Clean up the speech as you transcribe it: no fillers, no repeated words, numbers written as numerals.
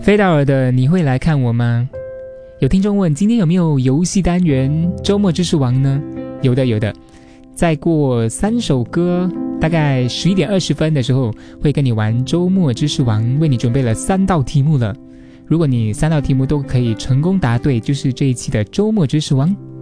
飞到尔的你会来看我吗？有听众问今天有没有游戏单元周末知识王呢？有的，再过3首歌，大概11点20分的时候会跟你玩周末知识王，为你准备了3道题目了。如果你3道题目都可以成功答对，就是这一期的周末知识王。